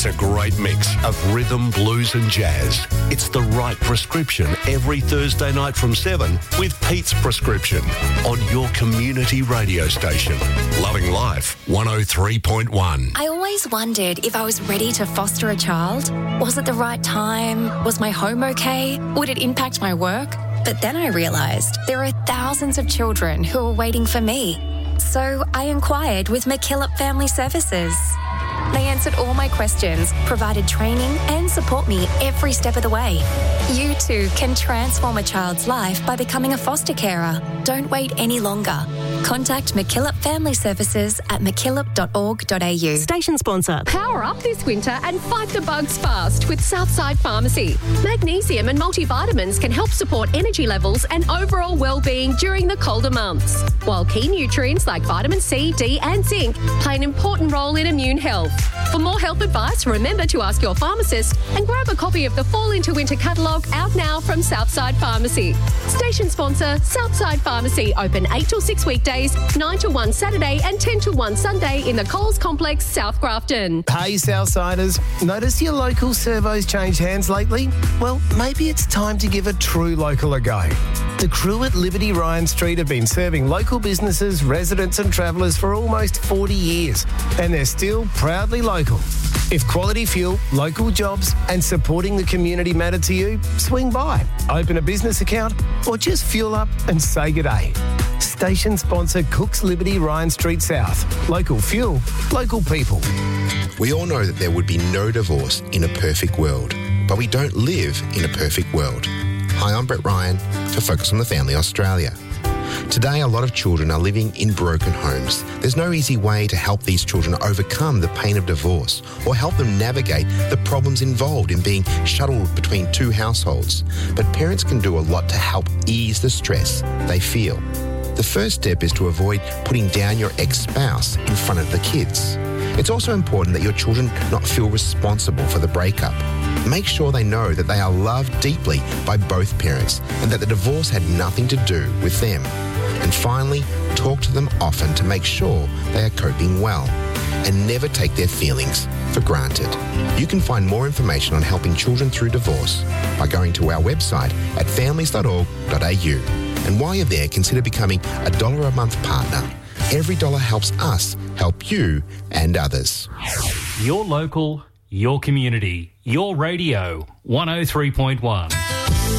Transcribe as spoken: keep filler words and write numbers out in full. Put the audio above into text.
It's a great mix of rhythm, blues and jazz. It's the right prescription every Thursday night from seven with Pete's Prescription on your community radio station. Loving Life one oh three point one. I always wondered if I was ready to foster a child. Was it the right time? Was my home okay? Would it impact my work? But then I realised there are thousands of children who are waiting for me. So I inquired with McKillop Family Services. They answered all my questions, provided training and support me every step of the way. You too can transform a child's life by becoming a foster carer. Don't wait any longer. Contact McKillop Family Services at mckillop dot org dot a u. Station sponsor. Power up this winter and fight the bugs fast with Southside Pharmacy. Magnesium and multivitamins can help support energy levels and overall well-being during the colder months, while key nutrients like vitamin C, D and zinc play an important role in immune health. For more health advice, remember to ask your pharmacist and grab a copy of the Fall into Winter catalogue out now from Southside Pharmacy. Station sponsor, Southside Pharmacy, open eight till six weekdays, nine to one Saturday and ten to one Sunday in the Coles Complex, South Grafton. Hey Southsiders, notice your local servos changed hands lately? Well, maybe it's time to give a true local a go. The crew at Liberty Ryan Street have been serving local businesses, residents and travellers for almost forty years, and they're still proudly local. If quality fuel, local jobs and supporting the community matter to you, swing by, open a business account or just fuel up and say g'day. Station sponsor Cook's Liberty Ryan Street South. Local fuel, local people. We all know that there would be no divorce in a perfect world, but we don't live in a perfect world. Hi, I'm Brett Ryan for Focus on the Family Australia. Today, a lot of children are living in broken homes. There's no easy way to help these children overcome the pain of divorce or help them navigate the problems involved in being shuttled between two households. But parents can do a lot to help ease the stress they feel. The first step is to avoid putting down your ex-spouse in front of the kids. It's also important that your children not feel responsible for the breakup. Make sure they know that they are loved deeply by both parents and that the divorce had nothing to do with them. And finally, talk to them often to make sure they are coping well and never take their feelings for granted. You can find more information on helping children through divorce by going to our website at families dot org dot a u. And while you're there, consider becoming a dollar a month partner. Every dollar helps us help you and others. Your local, your community, your radio, one oh three point one.